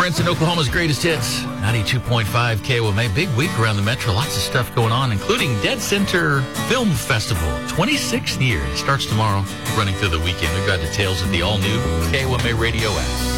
Prince and Oklahoma's greatest hits, 92.5 KOMA. Big week around the metro. Lots of stuff going on, including Dead Center Film Festival. 26th year. It starts tomorrow, running through the weekend. We've got details at the all-new KOMA radio app.